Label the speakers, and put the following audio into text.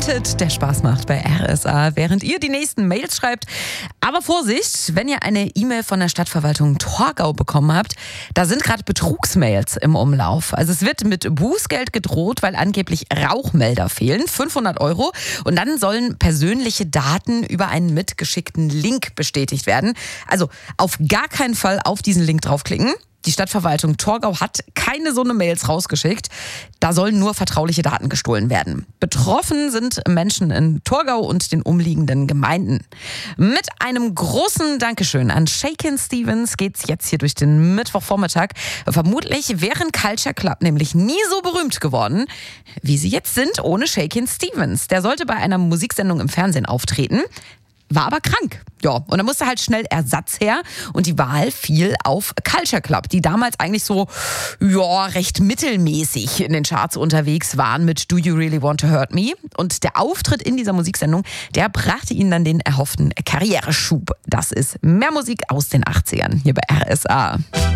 Speaker 1: Unlimited, der Spaß macht bei RSA, während ihr die nächsten Mails schreibt. Aber Vorsicht, wenn ihr eine E-Mail von der Stadtverwaltung Torgau bekommen habt, da sind gerade Betrugsmails im Umlauf. Also es wird mit Bußgeld gedroht, weil angeblich Rauchmelder fehlen, 500 €. Und dann sollen persönliche Daten über einen mitgeschickten Link bestätigt werden. Also auf gar keinen Fall auf diesen Link draufklicken. Die Stadtverwaltung Torgau hat keine so eine Mails rausgeschickt. Da sollen nur vertrauliche Daten gestohlen werden. Betroffen sind Menschen in Torgau und den umliegenden Gemeinden. Mit einem großen Dankeschön an Shakin' Stevens geht's jetzt hier durch den Mittwochvormittag. Vermutlich wären Culture Club nämlich nie so berühmt geworden, wie sie jetzt sind ohne Shakin' Stevens. Der sollte bei einer Musiksendung im Fernsehen auftreten, war aber krank. Ja, und da musste halt schnell Ersatz her und die Wahl fiel auf Culture Club, die damals eigentlich so, recht mittelmäßig in den Charts unterwegs waren mit Do You Really Want to Hurt Me? Und der Auftritt in dieser Musiksendung, der brachte ihnen dann den erhofften Karriereschub. Das ist mehr Musik aus den 80ern hier bei RSA.